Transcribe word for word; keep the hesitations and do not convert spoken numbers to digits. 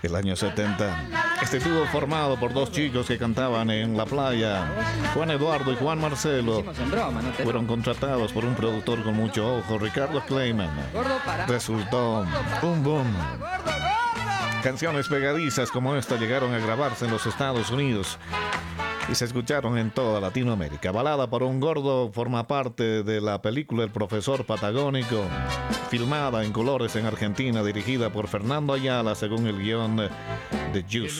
el año setenta. Este estuvo formado por dos chicos que cantaban en la playa. Juan Eduardo y Juan Marcelo fueron contratados por un productor con mucho ojo, Ricardo Kleiman. Resultó un boom. Canciones pegadizas como esta llegaron a grabarse en los Estados Unidos y se escucharon en toda Latinoamérica. Balada por un gordo forma parte de la película El Profesor Patagónico, filmada en colores en Argentina, dirigida por Fernando Ayala según el guión de Juice.